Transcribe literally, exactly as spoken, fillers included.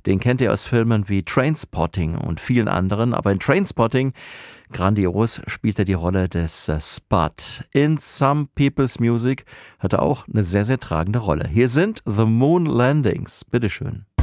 Den kennt ihr aus Filmen wie Trainspotting und vielen anderen, aber in Trainspotting, grandios, spielt er die Rolle des äh, Spud. In Some People's Music hat er auch eine sehr, sehr tragende Rolle. Hier sind The Moon Landings. Bitteschön.